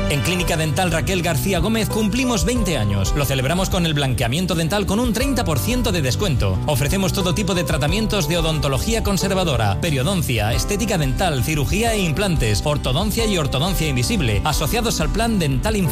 En Clínica Dental Raquel García Gómez cumplimos 20 años. Lo celebramos con el blanqueamiento dental con un 30% de descuento. Ofrecemos todo tipo de tratamientos de odontología conservadora, periodoncia, estética dental, cirugía e implantes, ortodoncia y ortodoncia invisible, asociados al plan dental